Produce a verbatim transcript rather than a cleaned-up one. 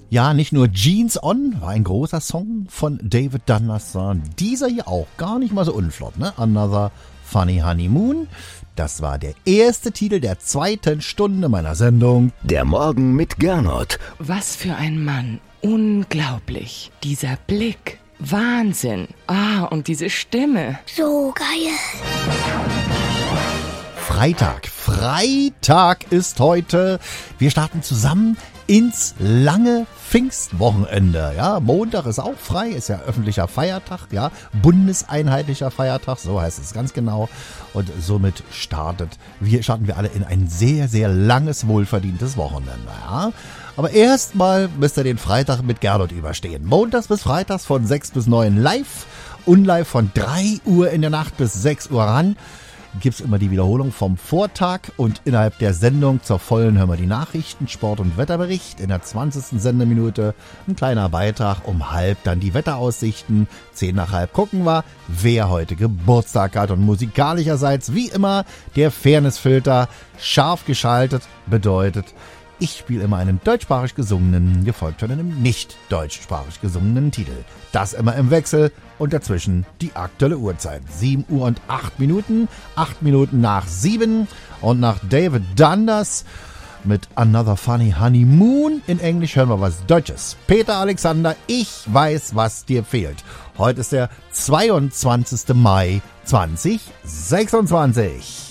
Ja, nicht nur Jeans On war ein großer Song von David Dundas, sondern dieser hier auch gar nicht mal so unflott, ne? Another Funny Honeymoon. Das war der erste Titel der zweiten Stunde meiner Sendung. Der Morgen mit Gernot. Was für ein Mann. Unglaublich. Dieser Blick. Wahnsinn. Ah, und diese Stimme. So geil. Freitag. Freitag ist heute. Wir starten zusammen ins lange Pfingstwochenende. Ja, Montag ist auch frei, ist ja öffentlicher Feiertag, ja, bundeseinheitlicher Feiertag, so heißt es ganz genau. Und somit startet, wir starten wir alle in ein sehr, sehr langes, wohlverdientes Wochenende. Ja. Aber erstmal müsst ihr den Freitag mit Gernot überstehen. Montags bis Freitags von sechs bis neun live und live von drei Uhr in der Nacht bis sechs Uhr ran. Gibt's immer die Wiederholung vom Vortag und innerhalb der Sendung zur vollen hören wir die Nachrichten, Sport- und Wetterbericht. In der zwanzigsten Sendeminute ein kleiner Beitrag, um halb dann die Wetteraussichten. Zehn nach halb gucken wir, wer heute Geburtstag hat. Und musikalischerseits wie immer der Fairnessfilter scharf geschaltet bedeutet, ich spiele immer einen deutschsprachig gesungenen, gefolgt von einem nicht deutschsprachig gesungenen Titel. Das immer im Wechsel und dazwischen die aktuelle Uhrzeit. sieben Uhr und acht Minuten, acht Minuten nach sieben. Und nach David Dundas mit Another Funny Honeymoon in Englisch hören wir was Deutsches. Peter Alexander, ich weiß, was dir fehlt. Heute ist der zweiundzwanzigste Mai zweitausendsechsundzwanzig.